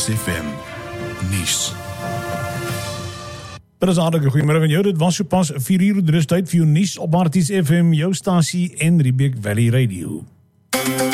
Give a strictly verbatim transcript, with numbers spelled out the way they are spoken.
S F M nuus. Dit is aardige goeiemôre van jou, dit was so pas vier uur, dit is tyd vir jou nuus op R T S F M, jou stasie en Riebeek Valley Radio.